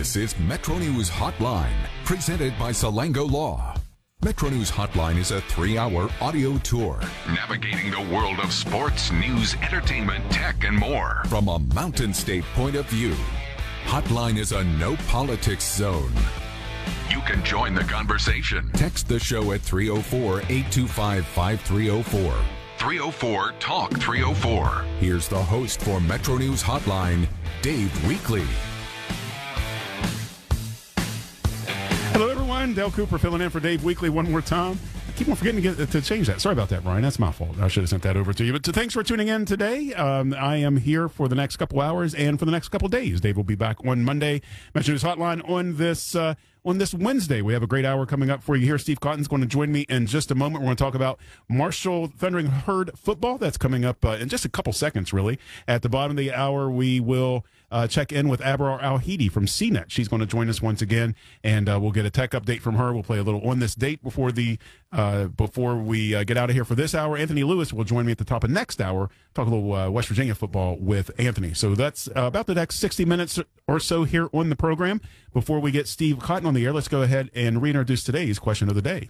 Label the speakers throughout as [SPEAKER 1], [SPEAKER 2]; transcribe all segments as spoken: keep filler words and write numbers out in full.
[SPEAKER 1] This is Metro News Hotline, presented by Salango Law. Metro News Hotline is a three-hour audio tour navigating the world of sports, news, entertainment, tech, and more from a Mountain State point of view. Hotline is a no-politics zone. You can join the conversation. Text the show at three oh four, eight two five, five three oh four. three oh four, talk three oh four. Here's the host for Metro News Hotline, Dave Weekley.
[SPEAKER 2] Hello, everyone. Dale Cooper filling in for Dave Weekley one more time. I keep on forgetting to, get, to change that. Sorry about that, Brian. That's my fault. I should have sent that over to you. But to, thanks for tuning in today. Um, I am here for the next couple hours and for the next couple days. Dave will be back on Monday. Metro News Hotline on this uh, on this Wednesday. We have a great hour coming up for you here. Steve Cotton's going to join me in just a moment. We're going to talk about Marshall Thundering Herd football. That's coming up uh, in just a couple seconds, really. At the bottom of the hour, we will uh, check in with Abrar Al-Hidi from C net. She's going to join us once again, and uh, we'll get a tech update from her. We'll play a little on this date before the uh, before we uh, get out of here for this hour. Anthony Lewis will join me at the top of next hour, talk a little uh, West Virginia football with Anthony. So that's uh, about the next sixty minutes or so here on the program. Before we get Steve Cotton on the air, let's go ahead and reintroduce today's question of the day.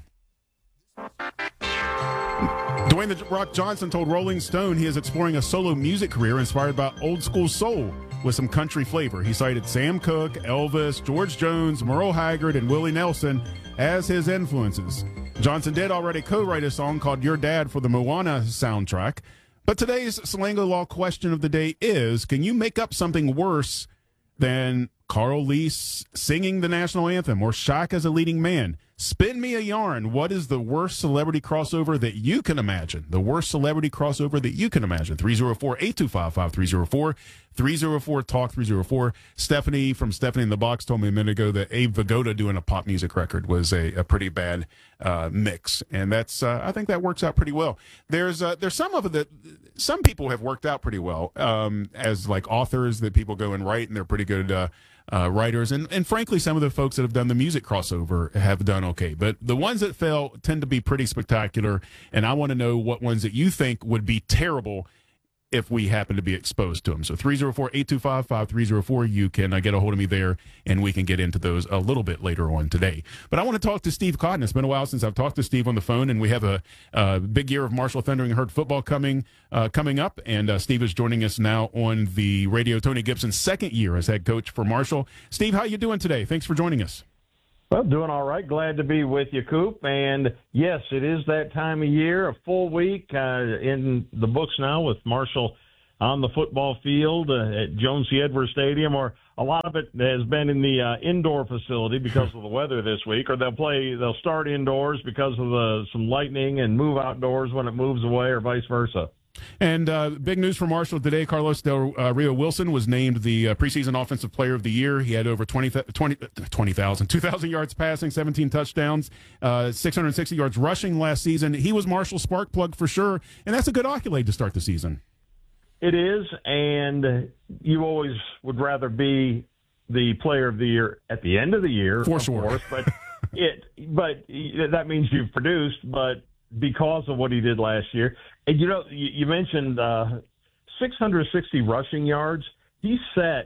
[SPEAKER 2] Dwayne "The Rock" Johnson told Rolling Stone he is exploring a solo music career inspired by old school soul with some country flavor. He cited Sam Cooke, Elvis, George Jones, Merle Haggard, and Willie Nelson as his influences. Johnson did already co-write a song called Your Dad for the Moana soundtrack. But today's Salango Law question of the day is, can you make up something worse than Carl Leese singing the national anthem or Shaq as a leading man? Spin me a yarn. What is the worst celebrity crossover that you can imagine? The worst celebrity crossover that you can imagine. three oh four, eight two five, five three oh four. three oh four, talk three oh four. Stephanie from Stephanie in the Box told me a minute ago that Abe Vigoda doing a pop music record was a, a pretty bad uh, mix. And that's uh, I think that works out pretty well. There's uh, there's some of it that some people have worked out pretty well um, as like authors that people go and write, and they're pretty good uh, uh, writers. And, and frankly, some of the folks that have done the music crossover have done okay. But the ones that fail tend to be pretty spectacular. And I want to know what ones that you think would be terrible if we happen to be exposed to them. So three oh four, eight two five, five three oh four, you can uh, get a hold of me there, and we can get into those a little bit later on today. But I want to talk to Steve Cotton. It's been a while since I've talked to Steve on the phone, and we have a, a big year of Marshall Thundering Herd football coming uh, coming up, and uh, Steve is joining us now on the radio. Tony Gibson's second year as head coach for Marshall. Steve, how you doing today? Thanks for joining us.
[SPEAKER 3] Well, doing all right. Glad to be with you, Coop. And, yes, it is that time of year, a full week uh, in the books now with Marshall on the football field uh, at Jones C. Edwards Stadium, or a lot of it has been in the uh, indoor facility because of the weather this week, or they'll play, they'll start indoors because of the some lightning and move outdoors when it moves away, or vice versa.
[SPEAKER 2] And uh, big news for Marshall today, Carlos Del uh, Rio Wilson was named the uh, preseason offensive player of the year. He had over twenty, twenty, twenty thousand, two thousand yards passing, seventeen touchdowns, uh, six hundred sixty yards rushing last season. He was Marshall's spark plug for sure, and that's a good accolade to start the season.
[SPEAKER 3] It is, and you always would rather be the player of the year at the end of the year,
[SPEAKER 2] for
[SPEAKER 3] of
[SPEAKER 2] sure.
[SPEAKER 3] course, but it, but that means you've produced. But because of what he did last year, and you know, you, you mentioned uh, six hundred sixty rushing yards. He set,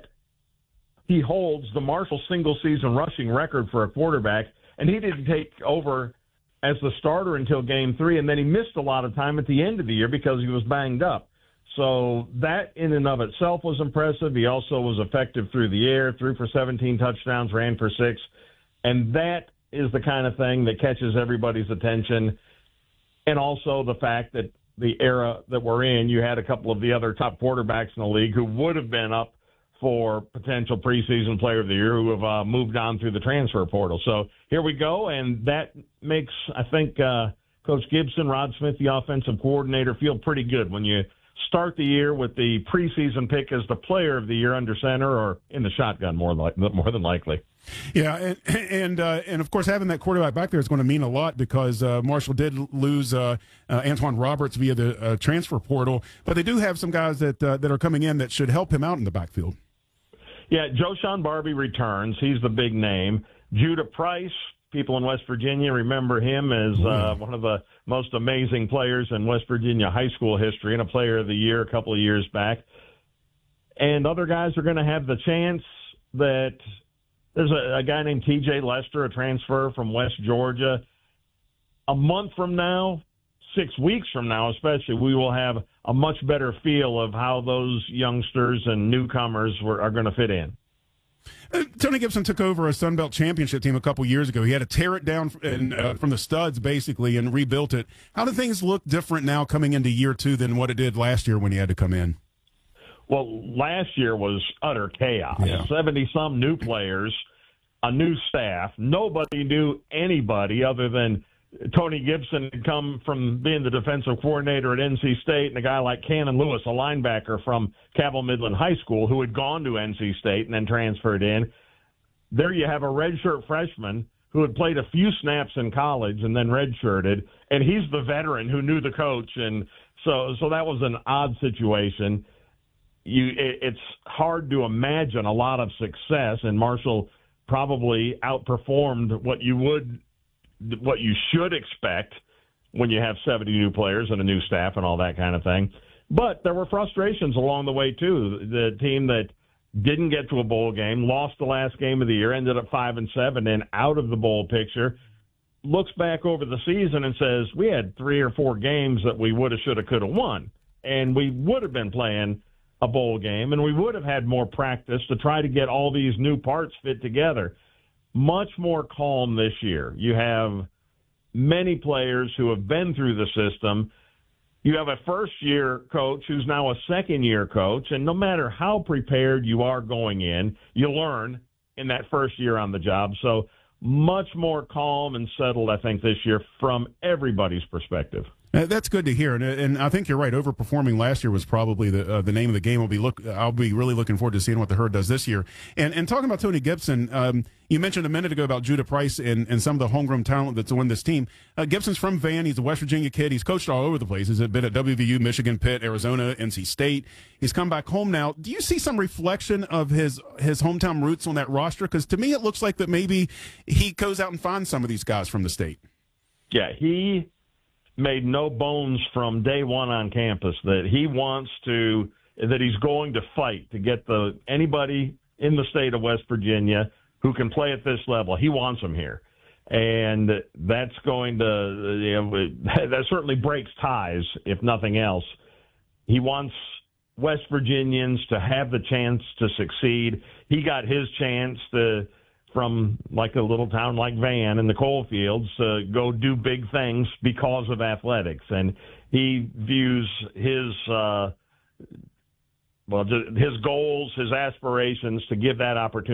[SPEAKER 3] he holds the Marshall single season rushing record for a quarterback, and he didn't take over as the starter until game three, and then he missed a lot of time at the end of the year because he was banged up. So that in and of itself was impressive. He also was effective through the air, threw for seventeen touchdowns, ran for six. And that is the kind of thing that catches everybody's attention. And also the fact that the era that we're in, you had a couple of the other top quarterbacks in the league who would have been up for potential preseason player of the year who have uh, moved on through the transfer portal. So here we go. And that makes, I think, uh, Coach Gibson, Rod Smith, the offensive coordinator, feel pretty good when you start the year with the preseason pick as the player of the year under center, or in the shotgun more like more than likely.
[SPEAKER 2] Yeah, and and uh, and of course having that quarterback back there is going to mean a lot because uh, Marshall did lose uh, uh, Antoine Roberts via the uh, transfer portal, but they do have some guys that uh, that are coming in that should help him out in the backfield.
[SPEAKER 3] Yeah, Joshawn Barbie returns. He's the big name. Judah Price. People in West Virginia remember him as uh, one of the most amazing players in West Virginia high school history and a player of the year a couple of years back. And other guys are going to have the chance that There's a, a guy named T J Lester, a transfer from West Georgia. A month from now, six weeks from now especially, we will have a much better feel of how those youngsters and newcomers were, are going to fit in.
[SPEAKER 2] Uh, Tony Gibson took over a Sun Belt championship team a couple years ago. He had to tear it down and, uh, from the studs, basically, and rebuilt it. How do things look different now coming into year two than what it did last year when he had to come in?
[SPEAKER 3] Well, last year was utter chaos.
[SPEAKER 2] Yeah.
[SPEAKER 3] seventy-some new players, a new staff. Nobody knew anybody other than Tony Gibson had come from being the defensive coordinator at N C State, and a guy like Cannon Lewis, a linebacker from Cabell Midland High School, who had gone to N C State and then transferred in. There you have a redshirt freshman who had played a few snaps in college and then redshirted, and he's the veteran who knew the coach, and so so that was an odd situation. You, it, it's hard to imagine a lot of success, and Marshall probably outperformed what you would, what you should expect when you have seventy new players and a new staff and all that kind of thing. But there were frustrations along the way too. The team that didn't get to a bowl game, lost the last game of the year, ended up five and seven, and out of the bowl picture, looks back over the season and says, we had three or four games that we would have, should have, could have won, and we would have been playing a bowl game, and we would have had more practice to try to get all these new parts fit together. Much more calm this year. You have many players who have been through the system. You have a first-year coach who's now a second-year coach, and no matter how prepared you are going in, you learn in that first year on the job. So much more calm and settled, I think, this year from everybody's perspective.
[SPEAKER 2] Uh, That's good to hear, and, and I think you're right. Overperforming last year was probably the uh, the name of the game. I'll be look. I'll be really looking forward to seeing what the Herd does this year. And and talking about Tony Gibson, um, you mentioned a minute ago about Judah Price and, and some of the homegrown talent that's on this team. Uh, Gibson's from Van. He's a West Virginia kid. He's coached all over the place. He's been at W V U, Michigan, Pitt, Arizona, N C State. He's come back home now. Do you see some reflection of his his hometown roots on that roster? Because to me, it looks like that maybe he goes out and finds some of these guys from the state.
[SPEAKER 3] Yeah, he made no bones from day one on campus that he wants to, that he's going to fight to get the anybody in the state of West Virginia who can play at this level. He wants them here. And that's going to, you know, that certainly breaks ties, if nothing else. He wants West Virginians to have the chance to succeed. He got his chance to, from like a little town like Van in the coal fields, to go do big things because of athletics. And he views his, uh, well, his goals, his aspirations to give that opportunity